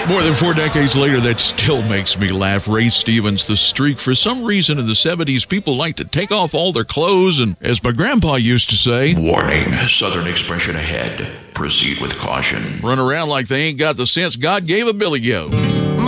More than 4 decades later, that still makes me laugh. Ray Stevens, The Streak. For some reason in the 70s, people like to take off all their clothes and, as my grandpa used to say, warning, Southern expression ahead. Proceed with caution. Run around like they ain't got the sense God gave a Billy Goat.